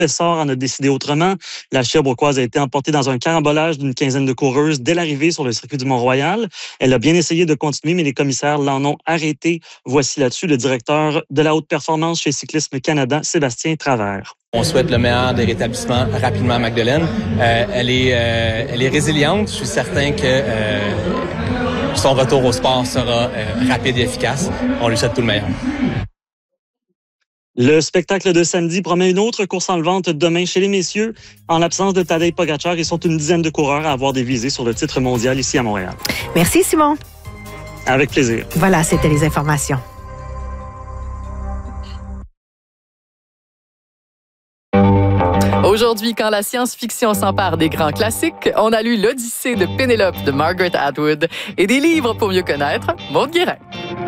L'essor en a décidé autrement. La Sherbrookeoise a été emportée dans un carambolage d'une quinzaine de coureuses dès l'arrivée sur le circuit du Mont-Royal. Elle a bien essayé de continuer, mais les commissaires l'en ont arrêté. Voici là-dessus le directeur de la haute performance chez Cyclisme Canada, Sébastien Travers. On souhaite le meilleur des rétablissements rapidement à Magdeleine. Elle est résiliente. Je suis certain que son retour au sport sera rapide et efficace. On lui souhaite tout le meilleur. Le spectacle de samedi promet une autre course en levante demain chez les messieurs. En l'absence de Tadej Pogačar, ils sont une dizaine de coureurs à avoir des visées sur le titre mondial ici à Montréal. Merci, Simon. Avec plaisir. Voilà, c'était les informations. Aujourd'hui, quand la science-fiction s'empare des grands classiques, on a lu l'Odyssée de Pénélope de Margaret Atwood et des livres pour mieux connaître Maude Guérin.